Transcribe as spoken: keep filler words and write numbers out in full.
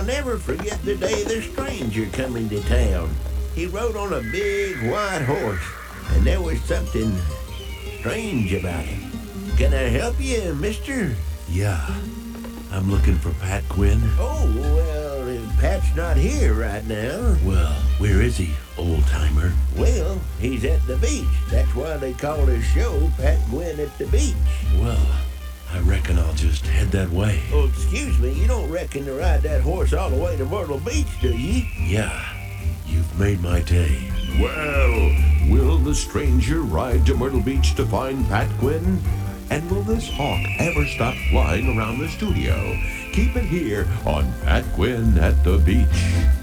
never forget the day the stranger come into town. He rode on a big white horse, and there was something strange about him. Can I help you, mister? Yeah, I'm looking for Pat Quinn. Oh, well, Pat's not here right now. Well, where is he, old-timer? Well, he's at the beach. That's why they call his show Pat Quinn at the Beach. Well, I reckon I'll just head that way. Oh, excuse me, you don't reckon to ride that horse all the way to Myrtle Beach, do you? Yeah, you've made my day. Well, will the stranger ride to Myrtle Beach to find Pat Quinn? And will this hawk ever stop flying around the studio? Keep it here on Pat Quinn at the Beach.